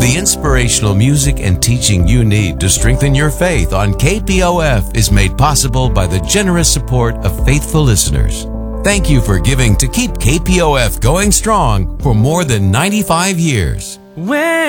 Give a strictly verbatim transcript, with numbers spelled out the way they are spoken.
The inspirational music and teaching you need to strengthen your faith on K P O F is made possible by the generous support of faithful listeners. Thank you for giving to keep K P O F going strong for more than ninety-five years. When